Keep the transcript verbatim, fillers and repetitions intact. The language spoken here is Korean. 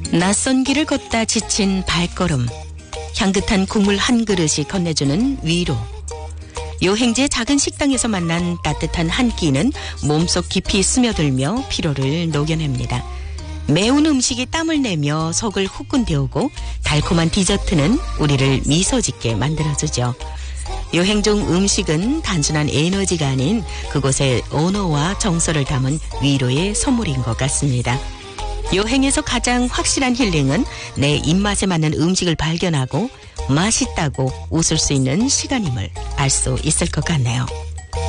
낯선 길을 걷다 지친 발걸음, 향긋한 국물 한 그릇이 건네주는 위로. 여행지의 작은 식당에서 만난 따뜻한 한 끼는 몸속 깊이 스며들며 피로를 녹여냅니다. 매운 음식이 땀을 내며 속을 후끈 데우고 달콤한 디저트는 우리를 미소 짓게 만들어주죠. 여행 중 음식은 단순한 에너지가 아닌 그곳의 언어와 정서를 담은 위로의 선물인 것 같습니다. 여행에서 가장 확실한 힐링은 내 입맛에 맞는 음식을 발견하고 맛있다고 웃을 수 있는 시간임을 알 수 있을 것 같네요.